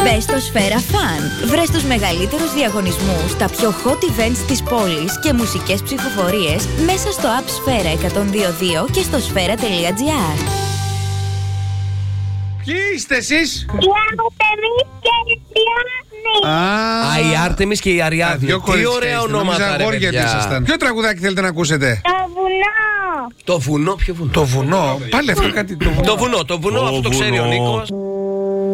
Μπες στο Σφαίρα Fun. Βρες τους μεγαλύτερους διαγωνισμούς, τα πιο hot events της πόλης και μουσικές ψηφοφορίες μέσα στο app Σφαίρα 102.2 και στο σφαίρα.gr. Ποιοι είστε εσείς? Η Άρτεμις και η Αριάδνη. Η Άρτεμις και η Αριάδνη. Τι ωραία ονόματα, ρε παιδιά. Ποιο τραγουδάκι θέλετε να ακούσετε? Το βουνό. Το βουνό, ποιο βουνό? Το βουνό, πάλι αυτό κάτι. Το βουνό, αυτό το ξέρει ο Νίκος.